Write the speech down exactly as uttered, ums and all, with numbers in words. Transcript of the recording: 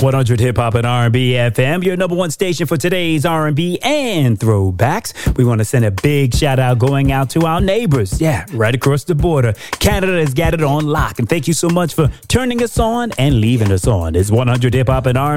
one hundred Hip Hop and R and B F M, your number one station for today's R and B and throwbacks. We want to send a big shout out going out to our neighbors. Yeah, right across the border. Canada has got it on lock. And thank you so much for turning us on and leaving us on. It's one hundred Hip Hop and R and B.